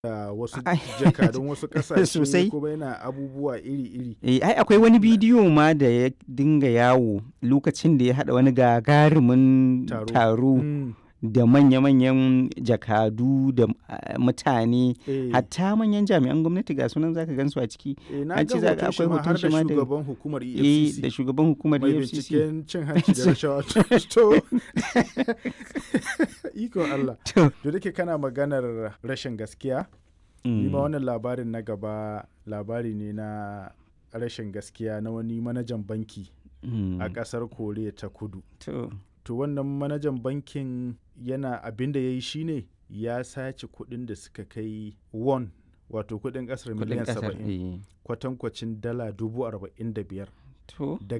da wasu Ai. jakadun wasu ƙasashe Sosai. kuma yana abubuwa iri-iri. Ai akwai wani bidiyo ma da ya dinga yawo lokacin da ya haɗa wani gagarumin taro Mm. da manya-manyan jakadu da mutane, Eh. hatta manyan jami'an gwamnati ga sunan zaka gansu a ciki. Na An ga ce za hoton shi akwai ma hoton har shi da ma da shugaban hukumar da EFCC shugaban hukumar mai EFCC. binciken cin hanci da rashawa. To, ikon Allah. To. Da dake kana maganar rashin gaskiya, ni ma wannan labarin na gaba labari ne na rashin gaskiya na wani manajan banki a ƙasar Koriya ta Kudu. To wannan manajan bankin yana abin da ya yi shi ne ya sace kuɗin da suka kai won, wato kuɗin ƙasar miliyan 70, kwatankwacin dala 45,000 To. daga